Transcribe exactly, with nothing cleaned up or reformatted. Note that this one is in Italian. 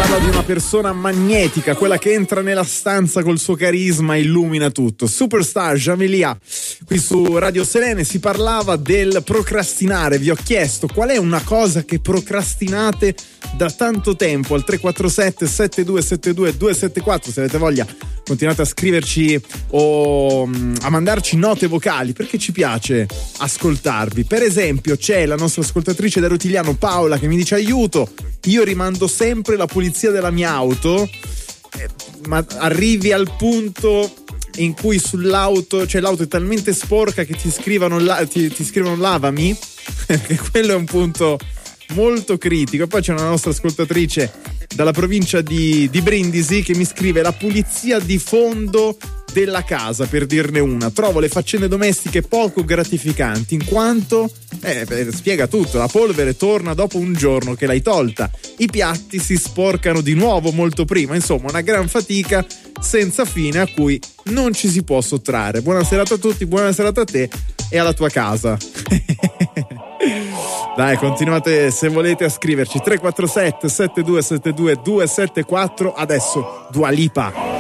parla di una persona magnetica, quella che entra nella stanza col suo carisma e illumina tutto. Superstar, Jamelia. Qui su Radio Selene si parlava del procrastinare. Vi ho chiesto qual è una cosa che procrastinate da tanto tempo al tre quattro sette sette due sette due due sette quattro. Se avete voglia continuate a scriverci o a mandarci note vocali, perché ci piace ascoltarvi. Per esempio c'è la nostra ascoltatrice da Rotigliano, Paola, che mi dice: aiuto, io rimando sempre la pulizia della mia auto, eh, ma arrivi al punto in cui sull'auto, cioè l'auto è talmente sporca che ti scrivono, la, ti, ti scrivono lavami, perché quello è un punto molto critico. Poi c'è una nostra ascoltatrice dalla provincia di, di Brindisi che mi scrive: la pulizia di fondo della casa, per dirne una. Trovo le faccende domestiche poco gratificanti, in quanto eh, spiega tutto, la polvere torna dopo un giorno che l'hai tolta, i piatti si sporcano di nuovo molto prima, insomma una gran fatica senza fine a cui non ci si può sottrarre. Buona serata a tutti, buona serata a te e alla tua casa. Dai, continuate se volete a scriverci. Tre quattro sette sette due sette due due sette quattro. Adesso Dua Lipa.